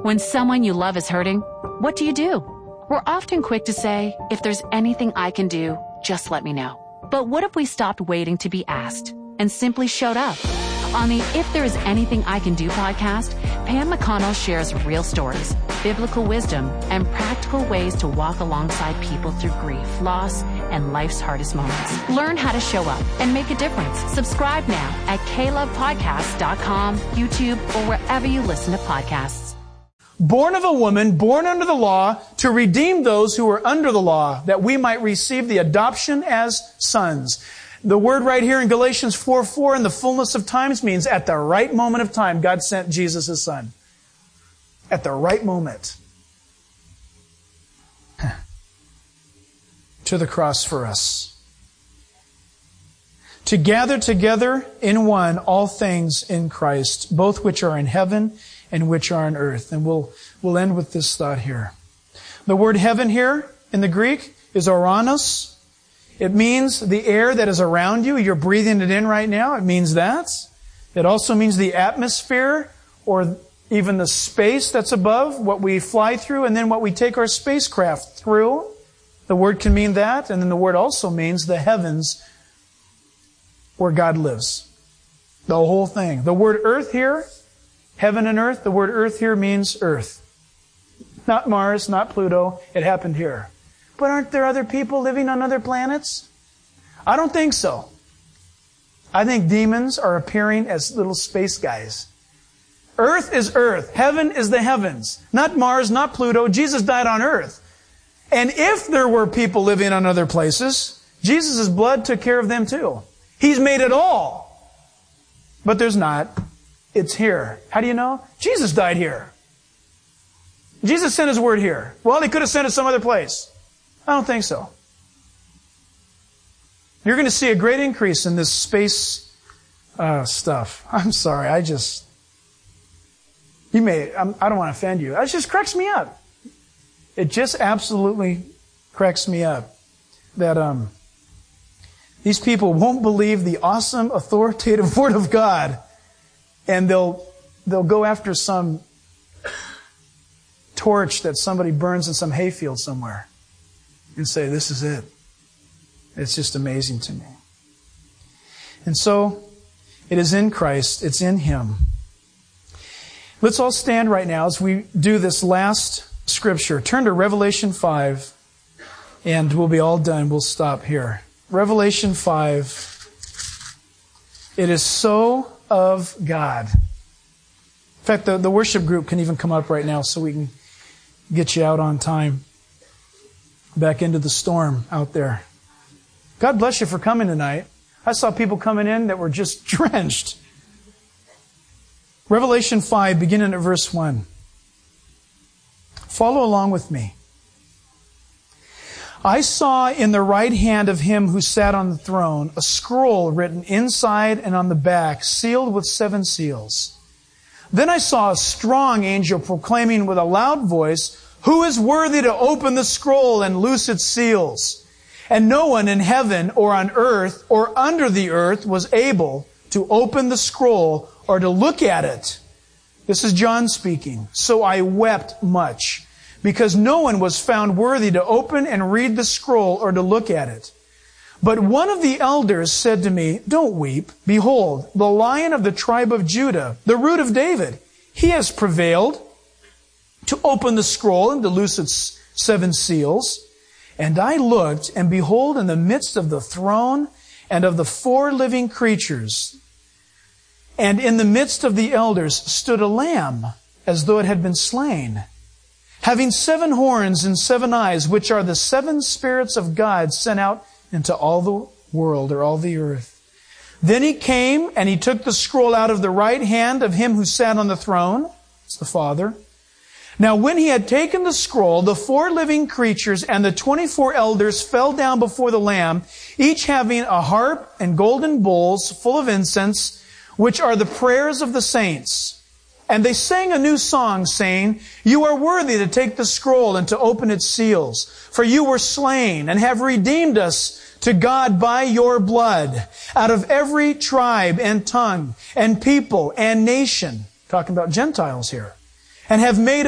When someone you love is hurting, what do? We're often quick to say, if there's anything I can do, just let me know. But what if we stopped waiting to be asked and simply showed up? On the If There Is Anything I Can Do podcast, Pam McConnell shares real stories, biblical wisdom, and practical ways to walk alongside people through grief, loss, and life's hardest moments. Learn how to show up and make a difference. Subscribe now at KLovePodcasts.com, YouTube, or wherever you listen to podcasts. Born of a woman, born under the law, to redeem those who were under the law, that we might receive the adoption as sons. The word right here in Galatians 4:4, in the fullness of times, means at the right moment of time, God sent Jesus, His Son. At the right moment. To the cross for us. To gather together in one all things in Christ, both which are in heaven and which are on earth. And we'll end with this thought here. The word heaven here in the Greek is oranos. It means the air that is around you. You're breathing it in right now. It means that. It also means the atmosphere or even the space that's above, what we fly through, and then what we take our spacecraft through. The word can mean that. And then the word also means the heavens where God lives. The whole thing. The word earth here, heaven and earth, the word earth here means earth. Not Mars, not Pluto. It happened here. But aren't there other people living on other planets? I don't think so. I think demons are appearing as little space guys. Earth is earth. Heaven is the heavens. Not Mars, not Pluto. Jesus died on earth. And if there were people living on other places, Jesus' blood took care of them too. He's made it all. But there's not. It's here. How do you know? Jesus died here. Jesus sent His word here. Well, He could have sent it some other place. I don't think so. You're going to see a great increase in this space stuff. I'm sorry, I don't want to offend you. It just cracks me up. It just absolutely cracks me up that these people won't believe the awesome, authoritative Word of God, and they'll go after some torch that somebody burns in some hayfield somewhere and say, this is it. It's just amazing to me. And so, it is in Christ. It's in Him. Let's all stand right now as we do this last scripture. Turn to Revelation 5, and we'll be all done. We'll stop here. Revelation 5. It is so of God. In fact, the worship group can even come up right now so we can get you out on time. Back into the storm out there. God bless you for coming tonight. I saw people coming in that were just drenched. Revelation 5, beginning at verse 1. Follow along with me. I saw in the right hand of Him who sat on the throne a scroll written inside and on the back, sealed with 7 seals. Then I saw a strong angel proclaiming with a loud voice, who is worthy to open the scroll and loose its seals? And no one in heaven or on earth or under the earth was able to open the scroll or to look at it. This is John speaking. So I wept much, because no one was found worthy to open and read the scroll or to look at it. But one of the elders said to me, don't weep. Behold, the Lion of the tribe of Judah, the Root of David, He has prevailed to open the scroll and to loose its 7 seals. And I looked, and behold, in the midst of the throne and of the 4 living creatures, and in the midst of the elders stood a lamb, as though it had been slain, having 7 horns and 7 eyes, which are the 7 spirits of God sent out into all the world, or all the earth. Then He came, and He took the scroll out of the right hand of Him who sat on the throne. It's the Father. Now when He had taken the scroll, the 4 living creatures and the 24 elders fell down before the Lamb, each having a harp and golden bowls full of incense, which are the prayers of the saints. And they sang a new song, saying, You are worthy to take the scroll and to open its seals, for You were slain and have redeemed us to God by Your blood, out of every tribe and tongue and people and nation, talking about Gentiles here, and have made